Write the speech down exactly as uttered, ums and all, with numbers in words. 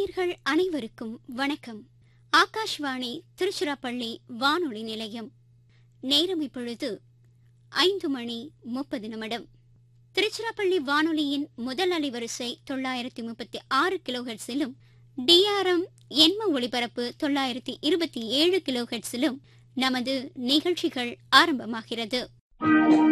நேயர்கள் அனைவருக்கும் வணக்கம். ஆகாஷ்வாணி திருச்சிராப்பள்ளி வானொலி நிலையம். நேரம் இப்பொழுது ஐந்து மணி முப்பது நிமிடம். திருச்சிராப்பள்ளி வானொலியின் முதல் அலைவரிசை தொள்ளாயிரத்தி முப்பத்தி ஆறு கிலோஹெர்ட்ஸிலும், டிஆர்எம் எண்ம ஒளிபரப்பு தொள்ளாயிரத்தி இருபத்தி ஏழு கிலோஹெர்ட்ஸிலும் நமது நிகழ்ச்சிகள் ஆரம்பமாகிறது.